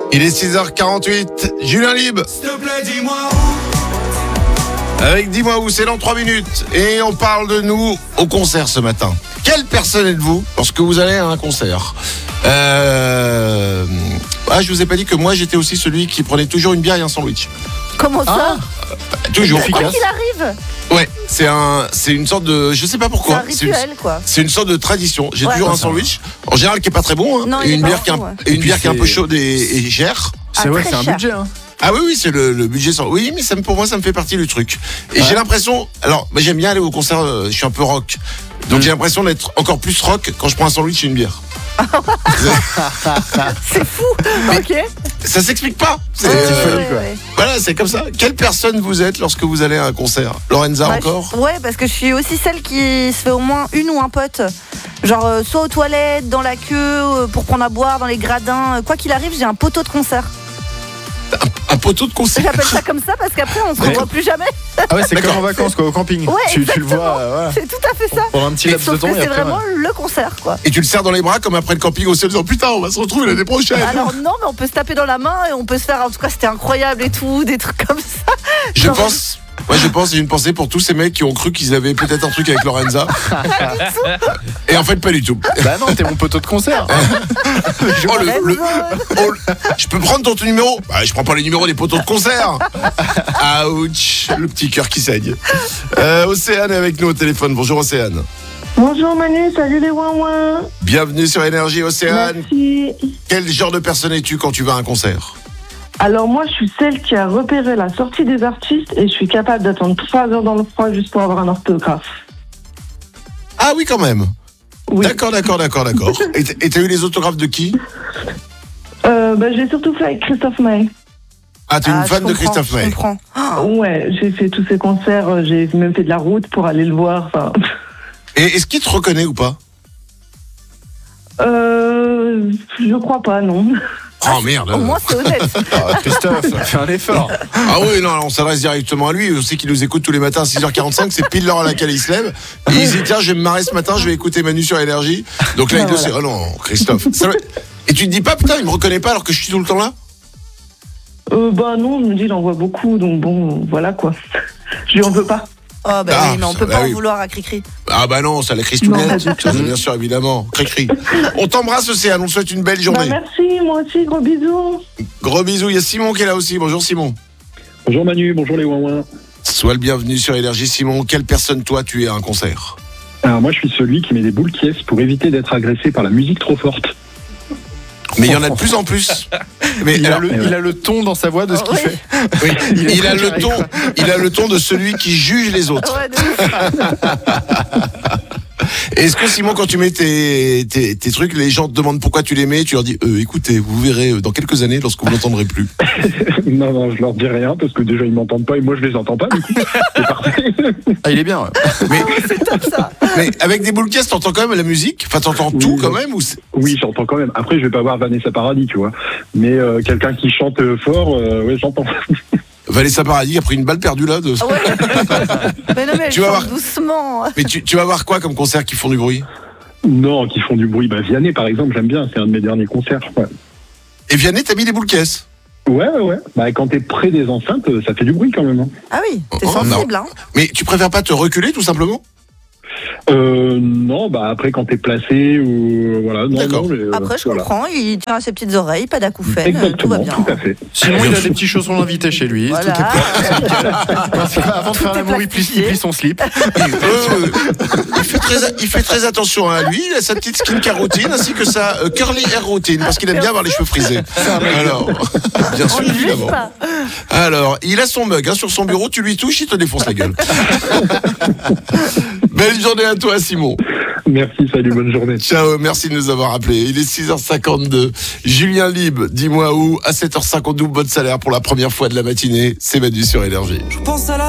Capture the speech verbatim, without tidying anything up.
Il est six heures quarante-huit, Julien Libre. S'il te plaît, dis-moi où. Avec Dis-moi où, c'est dans trois minutes. Et on parle de nous au concert ce matin. Quelle personne êtes-vous lorsque vous allez à un concert? euh... Ah, je vous ai pas dit que moi j'étais aussi celui qui prenait toujours une bière et un sandwich. Comment ça? Ah, toujours. Quoi qu'il arrive. Ouais, c'est un, c'est une sorte de, je sais pas pourquoi. C'est un rituel, une, quoi. C'est une sorte de tradition. J'ai ouais, toujours ouais, un sandwich, en général qui est pas très bon, hein, non, et une bière, bon, qui, est un, ouais. et une et bière qui est un peu c'est... chaude et, et chère. Ah, c'est ouais, très c'est un cher. budget. Hein. Ah oui, oui, c'est le, le budget sans. Oui, mais ça, pour moi, ça me fait partie du truc. Et ouais. j'ai l'impression, alors, bah, j'aime bien aller au concert. Euh, je suis un peu rock, donc mmh. j'ai l'impression d'être encore plus rock quand je prends un sandwich et une bière. C'est fou. Ok. Ça s'explique pas. C'est, ouais, euh, ouais, ouais. Voilà, c'est comme ça. Quelle personne vous êtes lorsque vous allez à un concert? Lorenza, bah, encore je, ouais, parce que je suis aussi celle qui se fait au moins une ou un pote. Genre, euh, soit aux toilettes, dans la queue, euh, pour prendre à boire, dans les gradins. Quoi qu'il arrive, j'ai un poteau de concert. Un, un poteau de concert. J'appelle ça comme ça parce qu'après, on se revoit plus jamais. Ah ouais, c'est D'accord. comme en vacances, quoi, au camping. Ouais, tu, tu le exactement. vois, euh, voilà. C'est tout à fait ça. Pendant un petit laps de Sauf temps. que Et c'est après, vraiment ouais. le concert, quoi. Et tu le serres dans les bras comme après le camping au ciel en disant putain, on va se retrouver l'année prochaine. Alors non, mais on peut se taper dans la main et on peut se faire. En tout cas, c'était incroyable et tout, des trucs comme ça. Je Genre... pense. Moi, je pense, j'ai une pensée pour tous ces mecs qui ont cru qu'ils avaient peut-être un truc avec Lorenza. Et en fait, pas du tout. Bah non, t'es mon poteau de concert. oh, le, le, oh, le, je peux prendre ton, ton numéro? Bah, je prends pas les numéros des poteaux de concert. Ouch, le petit cœur qui saigne. Euh, Océane est avec nous au téléphone. Bonjour Océane. Bonjour Manu, salut les ouin-ouin. Bienvenue sur Énergie Océane. Merci. Quel genre de personne es-tu quand tu vas à un concert? Alors moi je suis celle qui a repéré la sortie des artistes et je suis capable d'attendre trois heures dans le froid juste pour avoir un orthographe. Ah oui quand même. Oui. D'accord, d'accord, d'accord, d'accord. Et t'as eu les autographes de qui? euh, bah, J'ai surtout fait avec Christophe Maé. Ah, t'es ah, une fan de Christophe Maé. Je comprends. Ouais, j'ai fait tous ses concerts, j'ai même fait de la route pour aller le voir. Enfin... Et est-ce qu'il te reconnaît ou pas? Euh, je crois pas, non. Oh merde. Au moins c'est honnête. Ah, Christophe, fais un effort. Ah oui, non, on s'adresse directement à lui. Je sais qu'il nous écoute tous les matins à six heures quarante-cinq. C'est pile l'heure à laquelle il se lève. Et il se dit, tiens, je vais me marrer ce matin, je vais écouter Manu sur Énergie. Donc là, il ah, le voilà. sait. Oh non, Christophe. Ça... Et tu te dis pas, putain, il me reconnaît pas alors que je suis tout le temps là? Euh, bah non, je me dis, il en voit beaucoup, donc bon, voilà quoi. Je lui en veux pas. Oh bah Ah, oui, mais on ça, peut bah pas oui. en vouloir à Cricri. Ah bah non, ça la crise tout Non, net. pas du Ça, tout. bien sûr, évidemment. Cri-cri. On t'embrasse, Océane. On te souhaite une belle Bah journée. merci, moi aussi, gros bisous. Gros bisous. Il y a Simon qui est là aussi. Bonjour Simon. Bonjour Manu, bonjour les ouin-ouin. Sois le bienvenu sur Énergie. Simon, quelle personne toi tu es à un concert? Alors moi je suis celui qui met des boules qui pour éviter d'être agressé par la musique trop forte. Mais il y en a de plus en plus. Mais Il, alors, a le, il a le ton dans sa voix de ce qu'il Oui. fait. oui, il est il a très le carré. ton, il a le ton de celui qui juge les autres. Ouais, de ouf. Et est-ce que Simon, quand tu mets tes, tes, tes trucs, les gens te demandent pourquoi tu les mets, tu leur dis euh, écoutez, vous verrez euh, dans quelques années lorsque vous l'entendrez plus. non, non, je leur dis rien parce que déjà ils m'entendent pas et moi je les entends pas du coup. C'est parfait. Ah, il est bien. Ouais. Mais, C'est top ça. mais avec des boules caisses, t'entends quand même la musique? Enfin, t'entends tout Oui, quand oui. même ou c'est... Oui, j'entends quand même. Après je vais pas voir Vanessa Paradis, tu vois. Mais euh, quelqu'un qui chante euh, fort, euh, ouais, j'entends. Vanessa Paradis a pris une balle perdue là. De... Ah ouais. Mais non, mais elle Tu vas chante voir. doucement. Mais tu, tu vas voir quoi comme concert qui font du bruit? non, qui font du bruit. Bah Vianney par exemple, j'aime bien. C'est un de mes derniers concerts. Ouais, Et Vianney, t'as mis des boules caisses? ouais, ouais. ouais. Bah quand t'es près des enceintes, euh, ça fait du bruit quand même. Hein. Ah oui, t'es Oh, sensible, hein. Mais tu préfères pas te reculer tout simplement? Euh, non, bah après quand t'es placé ou euh, voilà. Non, D'accord. non, mais, euh, Après, je voilà. comprends, il tient à ses petites oreilles, pas d'acouphènes, tout Exactement, va bien. tout à fait. Sinon, il a des petits chaussons d'invité chez lui. Voilà. Tout est prêt. Parce que avant de Tout faire est l'amour, il plie, il plie son slip. Euh, il, fait très, il fait très attention à lui, il a sa petite skincare routine ainsi que sa euh, curly hair routine parce qu'il aime bien avoir les cheveux frisés. Alors, bien On sûr, ne juge évidemment. pas. Alors, il a son mug hein, sur son bureau, tu lui touches, il te défonce la gueule. Belle journée à toi, Simon. Merci, salut, bonne journée. Ciao, merci de nous avoir appelés. Il est six heures cinquante-deux. Julien Libre, dis-moi où, à sept heures cinquante-deux, bon salaire pour la première fois de la matinée. C'est Manu sur Énergie. Je pense à la